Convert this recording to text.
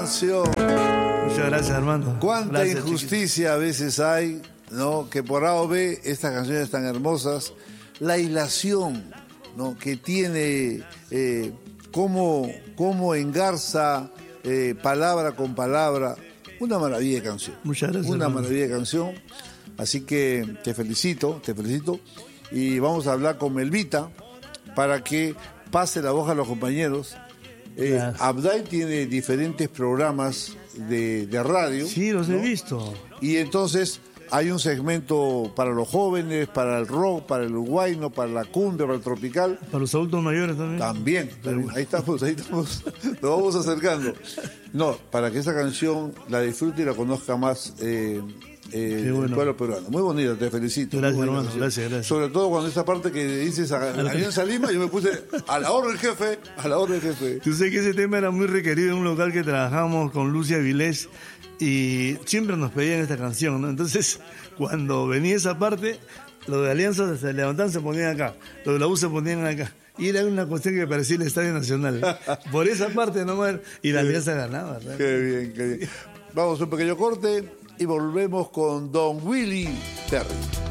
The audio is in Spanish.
canción. Muchas gracias, hermano. Cuánta Gracias, injusticia a veces hay, ¿no? Que por A o B estas canciones tan hermosas, la hilación, ¿no? Que tiene, cómo engarza palabra con palabra. Una maravilla de canción. Muchas gracias. Una hermano. maravilla de canción. Así que te felicito. Y vamos a hablar con Melvita para que pase la voz a los compañeros. Abdai tiene diferentes programas de radio. Sí, los ¿no? he visto. Y entonces hay un segmento para los jóvenes, para el rock, para el uruguayo, para la cumbia, para el tropical. Para los adultos mayores también. También. Ahí estamos, nos vamos acercando. No, para que esa canción la disfrute y la conozca más el pueblo peruano. Muy bonita, te felicito. Gracias, hermano, gracias. Sobre todo cuando esa parte que dices Alianza Lima, yo me puse a la orden jefe. Tú sabes que ese tema era muy requerido en un local que trabajamos con Lucia Vilés y siempre nos pedían esta canción, ¿no? Entonces, cuando venía esa parte, los de Alianza se levantaban, se ponían acá, los de la U se ponían acá. Y era una cuestión que parecía el Estadio Nacional. Por esa parte nomás, y la Alianza ganaba, ¿verdad? Qué bien. Vamos a un pequeño corte y volvemos con Don Willy Terry.